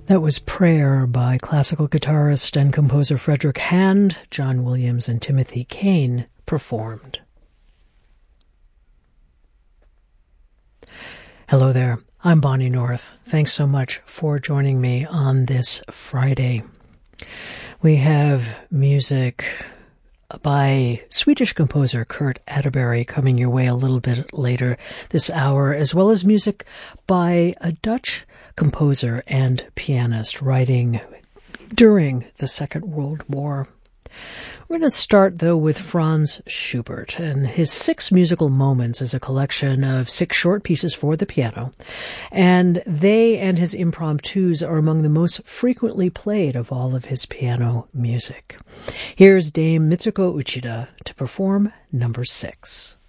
That was Prayer by classical guitarist and composer Frederick Hand. John Williams and Timothy Kane performed. Hello there, I'm Bonnie North. Thanks so much for joining me on this Friday. We have music by Swedish composer Kurt Atterbury coming your way a little bit later this hour, as well as music by a Dutch composer and pianist writing during the Second World War. We're going to start, though, with Franz Schubert, and his 6 Musical Moments is a collection of 6 short pieces for the piano, and they and his impromptus are among the most frequently played of all of his piano music. Here's Dame Mitsuko Uchida to perform number 6.